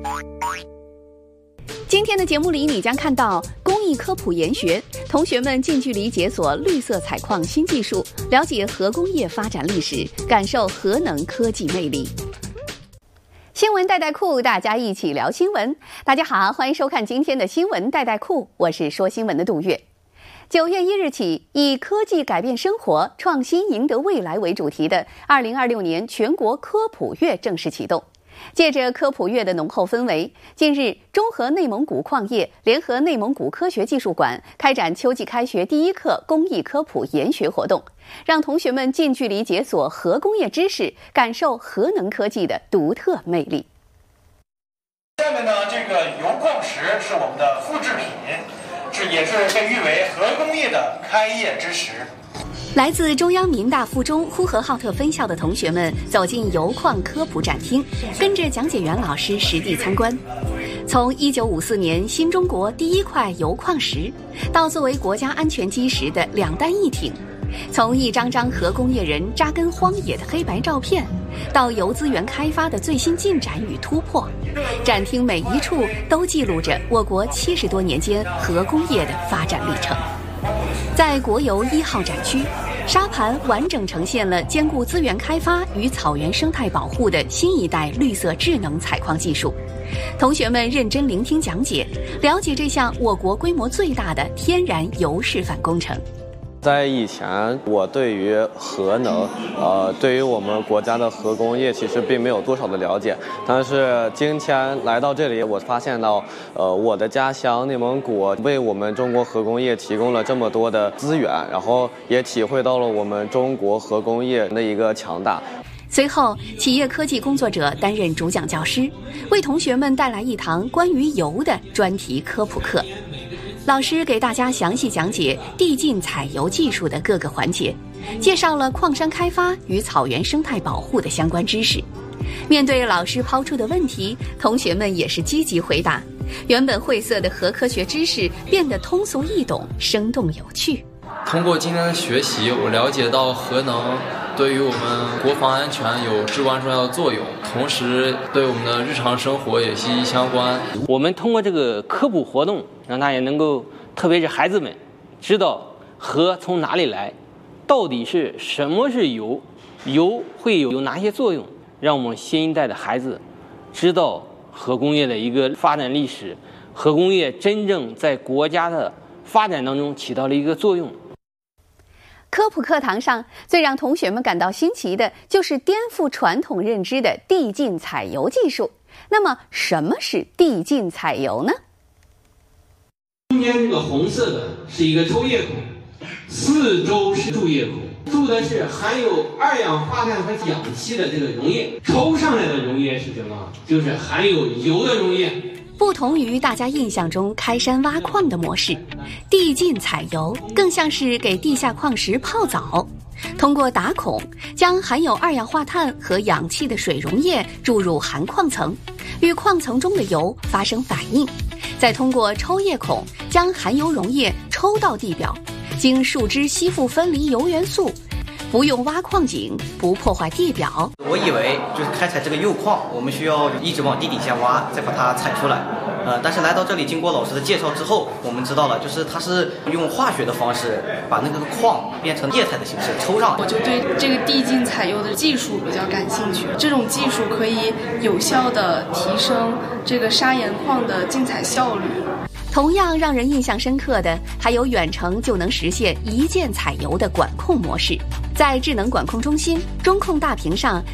今天的节目里，你将看到公益科普研学，同学们近距离解锁绿色采矿新技术，了解核工业发展历史，感受核能科技魅力。新闻带带库，大家一起聊新闻。大家好，欢迎收看今天的新闻带带库，我是说新闻的杜月。9月1日起，以科技改变生活，创新赢得未来为主题的2026年全国科普月正式启动。借着科普月的浓厚氛围，近日，中核内蒙古矿业联合内蒙古科学技术馆开展秋季开学第一课公益科普研学活动，让同学们近距离解锁核工业知识，感受核能科技的独特魅力。 下面呢，这个铀矿石是我们的复制品，也是被誉为核工业的开业之时。 来自中央民大附中呼和浩特分校的同学们走进铀矿科普展厅，跟着讲解员老师实地参观。从1954年新中国第一块铀矿石，到作为国家安全基石的两弹一挺，从一张张核工业人扎根荒野的黑白照片，到铀资源开发的最新进展与突破，展厅每一处都记录着我国70多年间核工业的发展历程。在国油1号展区，沙盘完整呈现了兼顾资源开发与草原生态保护的新一代绿色智能采矿技术。同学们认真聆听讲解，了解这项我国规模最大的天然铀示范工程。 在以前，我对于核能，对于我们国家的核工业其实并没有多少的了解。但是今天来到这里，我发现到，我的家乡内蒙古为我们中国核工业提供了这么多的资源，然后也体会到了我们中国核工业的一个强大。 随后，企业科技工作者担任主讲教师，为同学们带来一堂关于铀的专题科普课。老师给大家详细讲解递进采铀技术的各个环节，介绍了矿山开发与草原生态保护的相关知识。面对老师抛出的问题，同学们也是积极回答，原本晦涩的核科学知识变得通俗易懂、生动有趣。 通过今天的学习，我了解到核能对于我们国防安全有至关重要的作用，同时对我们的日常生活也息息相关。 我们通过这个科普活动，让大家能够，特别是孩子们，知道核从哪里来，到底是什么是铀，铀会有哪些作用，让我们新一代的孩子知道核工业的一个发展历史，核工业真正在国家的发展当中起到了一个作用。 科普课堂上，最让同学们感到新奇的就是颠覆传统认知的递进采铀技术。那么，什么是递进采铀呢？ 中间这个红色的是一个抽液孔，四周是注液孔，注的是含有二氧化碳和氧气的这个溶液，抽上来的溶液是什么？就是含有铀的溶液。 不同于大家印象中开山挖矿的模式，递进采铀更像是给地下矿石泡澡。通过打孔，将含有二氧化碳和氧气的水溶液注入含矿层，与矿层中的铀发生反应，再通过抽液孔将含铀溶液抽到地表，经树枝吸附分离铀元素，不用挖矿井，不破坏地表。 我以为就是开采这个铀矿，我们需要一直往地底下挖，再把它采出来。但是来到这里，经过老师的介绍之后，我们知道了，就是它是用化学的方式把那个矿变成液态的形式抽上来。 我就对这个递进采铀的技术比较感兴趣，这种技术可以有效地提升这个砂岩矿的竞采效率。 同样让人印象深刻的，还有远程就能实现一键采铀的管控模式。在智能管控中心中控大屏上